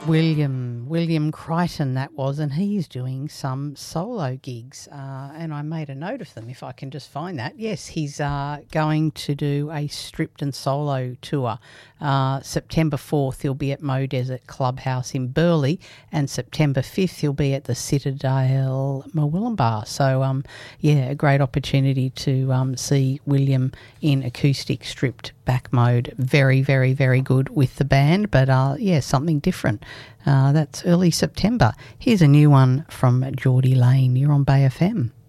William Crichton that was, and he's doing some solo gigs, and I made a note of them if I can just find that. Yes, he's going to do a stripped and solo tour. September 4th he'll be at Mo Desert Clubhouse in Burleigh, and September 5th he'll be at the Citadel Murwillumbah. So, a great opportunity to see William in acoustic stripped back mode. Very, very, very good with the band, but something different. That's early September. Here's a new one from Geordie Lane. You're on Bay FM.